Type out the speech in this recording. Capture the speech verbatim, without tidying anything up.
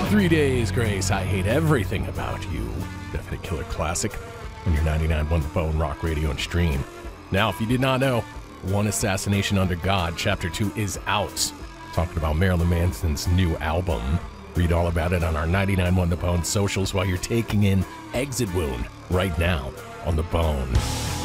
Three Days Grace, I Hate Everything About You. Definite killer classic on your ninety-nine point one The Bone Rock Radio and Stream. Now, if you did not know, One Assassination Under God, Chapter two is out. Talking about Marilyn Manson's new album. Read all about it on our ninety-nine point one The Bone socials while you're taking in Exit Wound right now on The Bone.